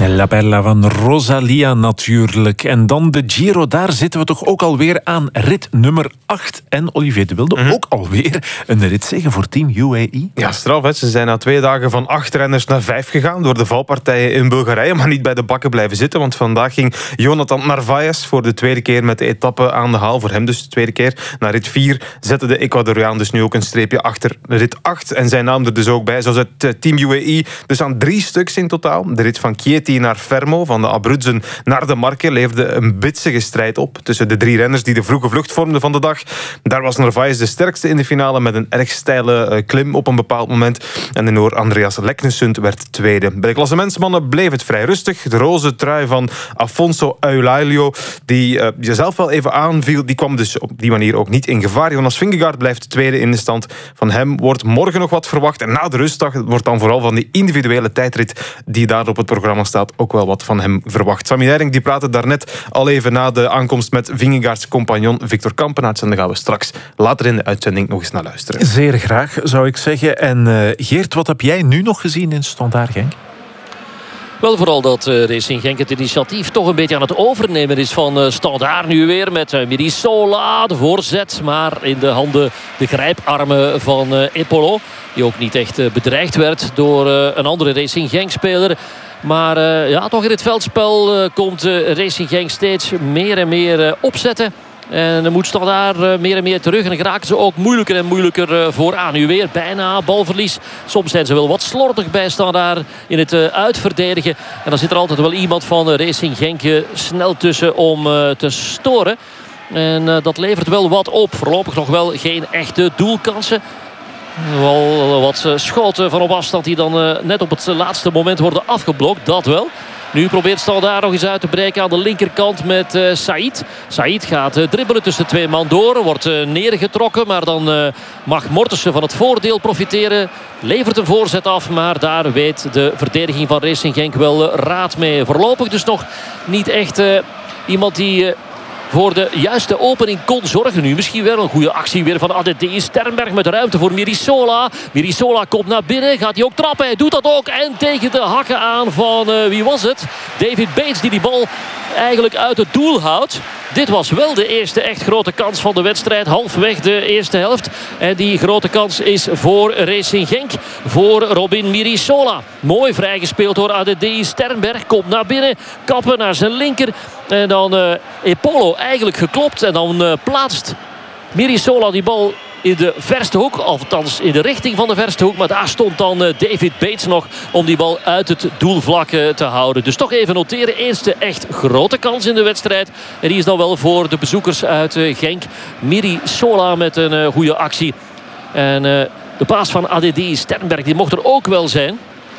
La Bella van Rosalia natuurlijk. En dan de Giro, daar zitten we toch ook alweer aan rit nummer 8. En Olivier de Wilde ook alweer een ritzege voor team UAE. Ja, straf. Hè. Ze zijn na 2 dagen van 8 renners naar 5 gegaan door de valpartijen in Bulgarije, maar niet bij de bakken blijven zitten, want vandaag ging Jonathan Narvaez voor de 2e keer met de etappe aan de haal. Voor hem dus de 2e keer. Na rit 4 zette de Ecuadoriaan dus nu ook een streepje achter rit 8 en zijn naam er dus ook bij. Zo zit team UAE dus aan 3 stuks in totaal. De rit van Chieti naar Fermo, van de Abruzzen naar de Marche, leefde een bitsige strijd op tussen de 3 renners die de vroege vlucht vormden van de dag. Daar was Narvaez de sterkste in de finale met een erg steile klim op een bepaald moment. En de Noor Andreas Leknesund werd tweede. Bij de klassementsmannen bleef het vrij rustig. De roze trui van Afonso Eulaglio, die zelf wel even aanviel, die kwam dus op die manier ook niet in gevaar. Jonas Vingegaard blijft tweede in de stand. Van hem wordt morgen nog wat verwacht. En na de rustdag wordt dan vooral van die individuele tijdrit die daar op het programma staat ook wel wat van hem verwacht. Sami Nijring die praatte daarnet al even na de aankomst met Vingegaards compagnon Victor Kampenaerts. En daar gaan we straks later in de uitzending nog eens naar luisteren. Zeer graag, zou ik zeggen. En Geert, wat heb jij nu nog gezien in Standaard Genk? Wel vooral dat Racing Genk het initiatief toch een beetje aan het overnemen is van Standaard nu weer. Met Mirisola, de voorzet. Maar in de handen de grijparmen van Epolo. Die ook niet echt bedreigd werd door een andere Racing Genk-speler. Maar toch in het veldspel komt Racing Genk steeds meer en meer opzetten. En dan moet Standaard meer en meer terug. En dan geraken ze ook moeilijker en moeilijker vooraan. Nu weer bijna balverlies. Soms zijn ze wel wat slordig bij Standaard in het uitverdedigen. En dan zit er altijd wel iemand van Racing Genk snel tussen om te storen. En dat levert wel wat op. Voorlopig nog wel geen echte doelkansen. Wel wat schoten van op afstand die dan net op het laatste moment worden afgeblokt. Dat wel. Nu probeert Standaard nog eens uit te breken aan de linkerkant met Saïd. Saïd gaat dribbelen tussen 2 man door. Wordt neergetrokken. Maar dan mag Mortensen van het voordeel profiteren. Levert een voorzet af. Maar daar weet de verdediging van Racing Genk wel raad mee. Voorlopig dus nog niet echt iemand die voor de juiste opening kon zorgen. Nu misschien wel een goede actie weer van ADD Sternberg met ruimte voor Mirisola. Mirisola komt naar binnen. Gaat hij ook trappen? Hij doet dat ook. En tegen de hakken aan van, wie was het? David Bates die bal eigenlijk uit het doel houdt. Dit was wel de eerste echt grote kans van de wedstrijd. Halfweg de eerste helft. En die grote kans is voor Racing Genk. Voor Robin Mirisola. Mooi vrijgespeeld door ADD Sternberg. Komt naar binnen. Kappen naar zijn linker. En dan Epolo eigenlijk geklopt. En dan plaatst Mirisola die bal in de verste hoek. Althans in de richting van de verste hoek. Maar daar stond dan David Bates nog om die bal uit het doelvlak te houden. Dus toch even noteren. Eerste echt grote kans in de wedstrijd. En die is dan wel voor de bezoekers uit Genk. Mirisola met een goede actie. En de paas van ADD Sternberg die mocht er ook wel zijn.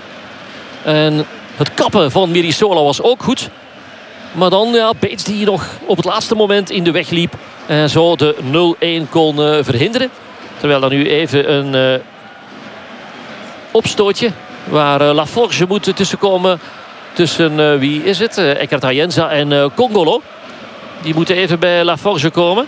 En het kappen van Mirisola was ook goed. Maar dan Bates die nog op het laatste moment in de weg liep. En zo de 0-1 kon verhinderen. Terwijl er nu even een opstootje. Waar Laforge moet tussenkomen. Tussen wie is het? Eckert Hayenza en Congolo. Die moeten even bij Laforge komen.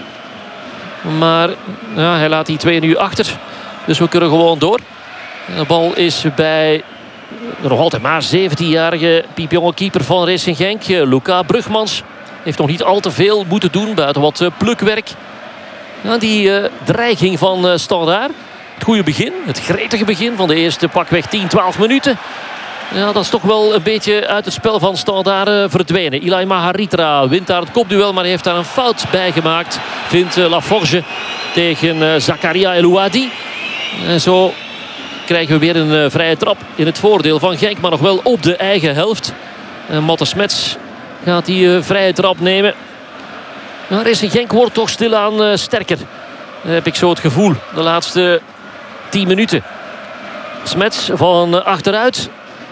Maar hij laat die 2 nu achter. Dus we kunnen gewoon door. De bal is bij nog altijd maar 17-jarige piepjonge keeper van Racing Genk. Luca Brugmans. Heeft nog niet al te veel moeten doen buiten wat plukwerk. Ja, die dreiging van Standaard. Het goede begin, het gretige begin van de eerste pakweg 10-12 minuten. Ja, dat is toch wel een beetje uit het spel van Standaard verdwenen. Ilay Maharitra wint daar het kopduel, maar heeft daar een fout bij gemaakt. Vindt Laforge tegen Zakaria Elouadi. En zo krijgen we weer een vrije trap in het voordeel van Genk. Maar nog wel op de eigen helft. En Matte Smets gaat die vrije trap nemen. Nou, Racing Genk wordt toch stilaan sterker. Dan heb ik zo het gevoel. De laatste 10 minuten. Smets van achteruit.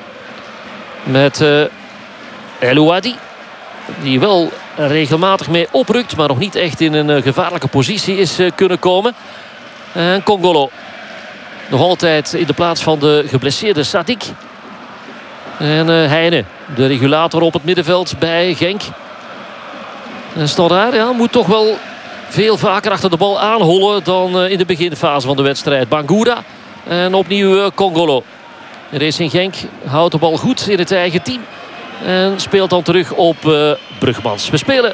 Met Elouadi. Die wel regelmatig mee oprukt. Maar nog niet echt in een gevaarlijke positie is kunnen komen. En Congolo. Nog altijd in de plaats van de geblesseerde Sadik. En Heine, de regulator op het middenveld bij Genk. En Standaard moet toch wel veel vaker achter de bal aanhollen dan in de beginfase van de wedstrijd. Bangura en opnieuw Congolo. Racing Genk houdt de bal goed in het eigen team. En speelt dan terug op Brugmans. We spelen